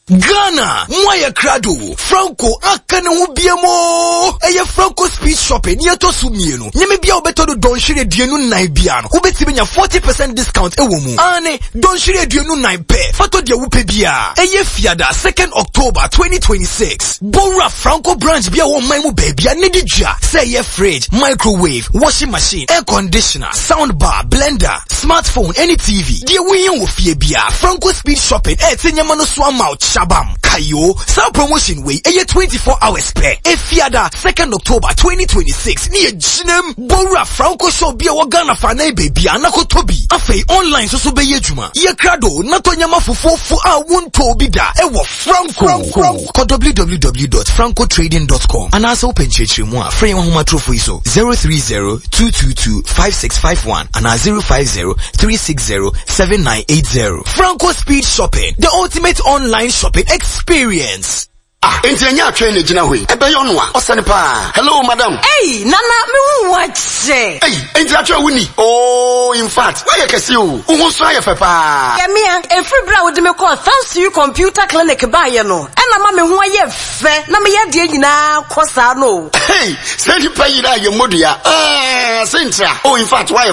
Ghana, Moya Crado, Franco, Akane Ubiamo, Eye Franco Speed Shopping, Nieto Sumieno, Nemibia beto do Don Shire Dienu Naibiano, Ubetibenya 40% discount ewomu. Ane, Don Shire Dienu Naipe, Fato dia Upebia, Eye Fiada, 2nd October 2026. Bora Franco branch bia wo maimu baby, Nedija, say ye fridge, microwave, washing machine, air conditioner, sound bar, blender, smartphone, any TV. Dia wiyin wo fie bia, Franco Speed Shopping, Tinyamano Swamau Shabam, Kayo, some promotion way, 24 hours pay. Fiada, 2nd October 2026, near Jinem, Bora Franco show bia wagana fane baby, anako tobi. Afe online so be yejuma. Ye krado, nato nyama fufu a wunto bida, ewo Franco. Call www.francotrading.com and also open church more. Free one huma trophy so 030-222-5651 and 050-360-7980. Franco Speed Shopping, the ultimate online shopping experience. Engineer train ejina we. Ebe yo no a. Osane pa. Hello madam. Hey, nana me hu wache. Hey, engineer train wuni. Oh, in fact, why you kesi o? Wo so aye fe pa. Ya me every bra wo de me call thanks to you computer clinic ba ye no. E na ma me hu aye fe. Na me ye de nyina kosa no. Hey, say you pay na ye modua. Sintra. Oh, in fact, why